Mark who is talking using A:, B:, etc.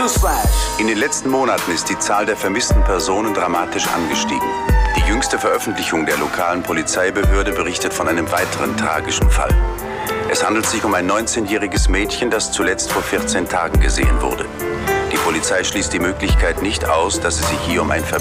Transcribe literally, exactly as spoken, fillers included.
A: Newsflash.
B: In den letzten Monaten ist die Zahl der vermissten Personen dramatisch angestiegen. Die jüngste Veröffentlichung der lokalen Polizeibehörde berichtet von einem weiteren tragischen Fall. Es handelt sich um ein neunzehnjähriges Mädchen, das zuletzt vor vierzehn Tagen gesehen wurde. Die Polizei schließt die Möglichkeit nicht aus, dass es sich hier um ein Verbrechen